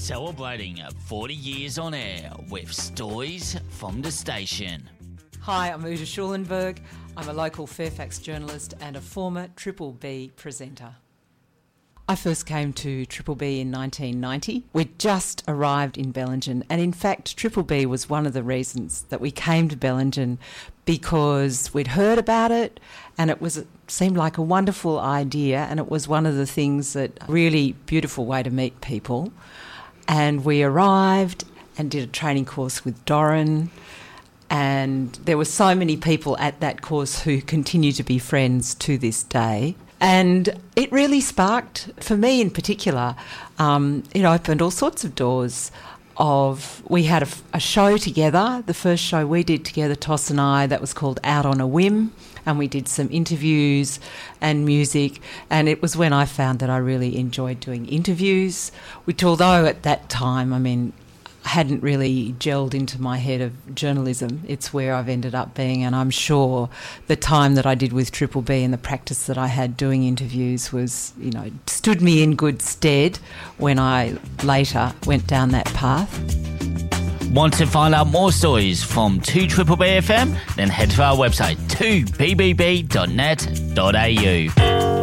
Celebrating 40 years on air with stories from the station. Hi, I'm Uta Schulenberg. I'm a local Fairfax journalist and a former Triple B presenter. I first came to Triple B in 1990. We'd just arrived in Bellingen, and in fact Triple B was one of the reasons that we came to Bellingen, because we'd heard about it and it seemed like a wonderful idea, and it was one of the things that really beautiful way to meet people. And we arrived and did a training course with Doran, and there were so many people at that course who continue to be friends to this day. And it really sparked, for me in particular, it opened all sorts of doors. We had a show together, the first show we did together, Toss and I, that was called Out on a Whim, and we did some interviews and music, and it was when I found that I really enjoyed doing interviews, which although at that time, hadn't really gelled into my head of journalism, it's where I've ended up being, and I'm sure the time that I did with Triple B and the practice that I had doing interviews was, stood me in good stead when I later went down that path. Want to find out more stories from 2BBB FM? Then head to our website 2bbb.net.au.